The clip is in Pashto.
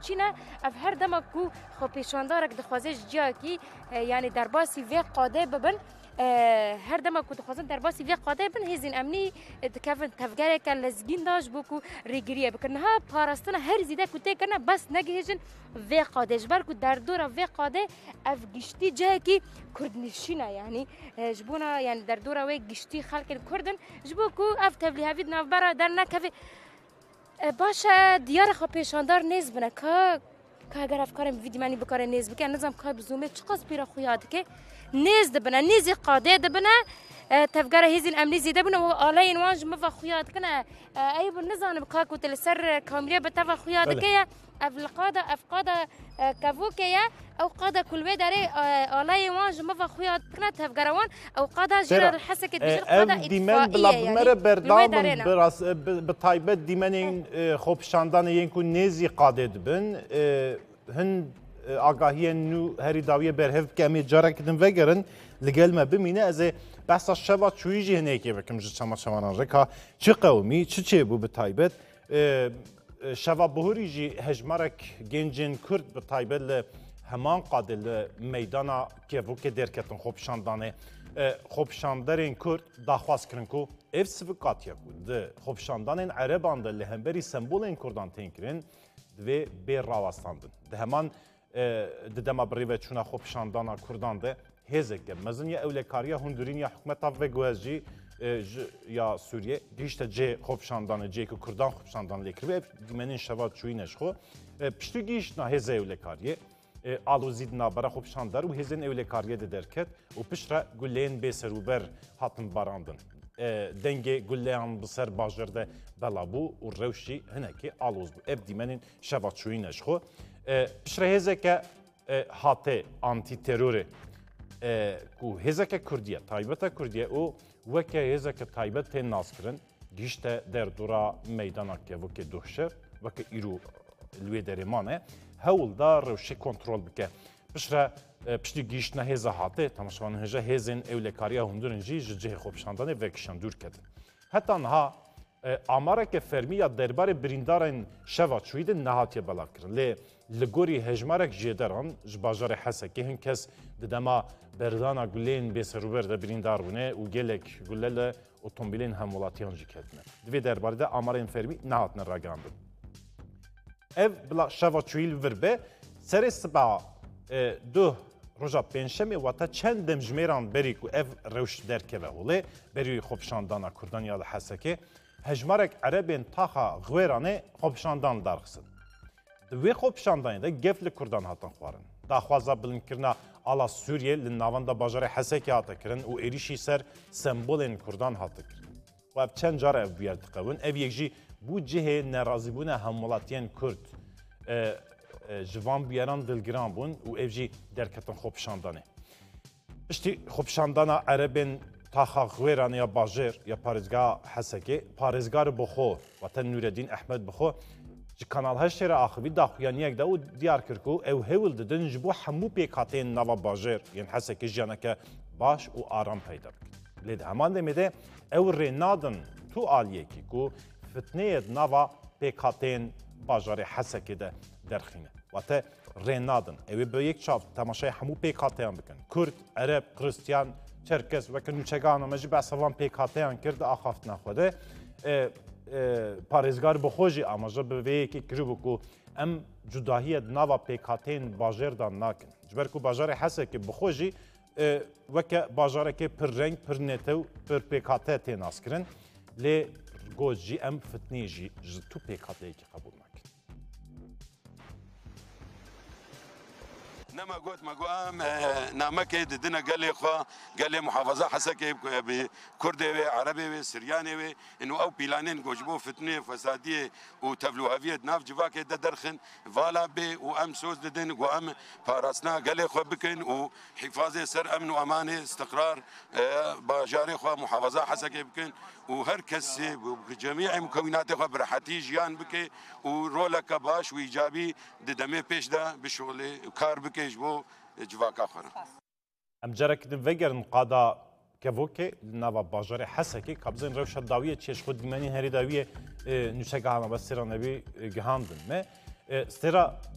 چینه اف هر دما کو خو پیشاندارک دخوازش جا کی یعنی درباسی وی قاده ببن هر دما کو دخوازن درباسی وی قاده بن هزین امنی دکفن تفگره کل لزگین داش بو ریگریه بکن ها پاراستن هر زیده کو تکنه بس نگهجن وی قاده جبر کو در دور وی قاده اف گشتی جا کی کردنشینه یعنی جبونا یعنی در دور وی گشتی خلق کردن جبو کو اف تبلیغاتی نوبرا در نکوی باشه دیار خو پیشاندار نیز بنه که اگر افکارم ویدیو منی بکاره نیز بکن نظام که بزومه چقدر پیرا خویاد که نیز دبنه نیزی قاده دبنه تفکر هیزین امنی زیده بنه و آلای نواج مفا خویاد کنه ای بون نظام که کتل سر کامیله بتفا خویاد که افلقاده افقاده كافوكيا او قاده كلوي داري الاي وانج ما خويا كنا تفقروان او قاده جرى الحسك بجر قاده ديمان بلا بردام براس بطايبت ديمانين خوب شاندان ينكو نيزي قاده دبن هن آگاهی نو هری داویه برهف کمی جارا کدن وگرن لگل ما بمینه از بحث شبا چویجی هنیکی بکم جد شما رکا چه قومی چه بو بطایبت شبا بهوری جی هجمارک گنجین کرد بطایبت ل همان قادل میدانا که وکه درکتن خوب شاندانه خوب شاندارین کرد داخواست کرن کو اف سفقاتیا کرد خوب شاندانین عربان ده لهمبری سمبولین کردان تینکرین و بیر راوستاندن ده همان ددما بریوه چونا خوب شاندانا کردان ده هزکه مزن یا اولکاریا هندورین یا حکومتا و گوزجی یا سوریه گیشت جه خوب شاندانه جه که کردان خوب شاندان لیکر و دیمنین شواد چوی نشخو پشتو گیشت نا هزه اولکاریه آلوزید نابرا خوب شاندار و هزین اولکاریه ده درکت و پشت گلین بسروبر هاتن باراندن دنگه گلیان بسر باجرده بلابو و روشی هنکی آلوز بو اب دیمنین شواد چوی نشخو پشت هزه که هاته آنتی تروره کو هزه کردیه تایبتا کردیه او وکه هزه تایبت تین ناس کرن گیشت در دورا میدانا که وکه دوشه وکه ایرو لوی درمانه هول دا روشی کنترل بکه پشتی گیشت نه هزه هاته تماشوان هزه هزین اولکاریا هندورن جی جه خوب شاندانه وکشان دور کده حتی انها آماره که فرمی یا درباره بریندارن شوا چویده نهاتیه بلا کرن لی لگوری هجمارک جیدران جباجار حسه که هن کس ددما بردانا گلین بسروبر ده بریندار بونه و گلک گلل اوتومبیلین همولاتیان جی کدنه دوی درباره ده آماره فرمی نهاتن راگاندن ev bila şeva çuil virbe serê siba du roja pênşemê wata çend demjmêran berî ku ev rewş derkeve holê berî xwepşandana Kurdan ya li Hesekê hejmarek erebên taxa xwêranê xwepşandan darxistin. Di wê xwepşandanê de gef li Kurdan hatin xwarin. Daxwaza bilinkirina ala Sûriye li navanda bajarê Hesekê hate kirin û êrişî ser sembolên Kurdan hate kirin. û ev çend car ev bûye diqewin ev yek jî bu cihê nerazîbûna hemwelatiyên Kurd ji van bûyeran dilgiran bûn û ev jî derketin xwepşandanê. Piştî xwepşandana erebên taxa xwêran ya bajêr ya parêzgeha Hesekê parêzgarê bixwe Watan Nûreddîn Ehmed bixwe ji Kanal 8 re axivî daxuyaniyek de û diyar kir ku ew hêwil didin ji bo hemû pêkhateyên nava bajêr yên Hesekê jiyaneke baş û aram peyda bikin. Lê di heman demê de ew rê nadin tu aliyekî ku fitneyê nava pêkhateyên bajarê Hesekê de derxîne. Wate rê nadin. Ew bi yek çav temaşaya hemû pêkhateyan bikin. Kurd, Ereb, Xristiyan, Çerkes weke nûçegana me jî behsa van pêkhateyan kir di axaftina xwe de parêzgar bi xwe jî amaje bi vê yekê kiribû ku em cudahiyê nava pêkhateyên bajêr da nakin. Ji ber ku bajarê Hesekê bi xwe jî weke bajarekê pir reng, pir nêtew, pir pêkhate tê naskirin. Lê goz jî em fitnê jî ji tu pêkhateyekî qebûl nakin. نما قلت ما قام نامكي دنا قال لي خو قال لي محافظه حسكي بكردي عربي سرياني انه او بلانين جوجبو فتنه فساديه وتفلوهافيه ناف جواكي درخن فالا بي وام سوز ددن وام فارسنا قال لي خو بكن وحفاظه سر امن وامان استقرار باجاري خو محافظه حسكي بكن وهر كسي بجميع مكونات خو برحتي جيان بكي ورولك باش وايجابي ددمي بيش ده بشغل كار بكي جبو جواكا خورن ام جركدن وگرن قادا كفوكي نوا باجار حسكي قبزن روش داويه تشيش خود دمني هري داويه نوشگاهنا بسرا نبي گهاندن ما استرا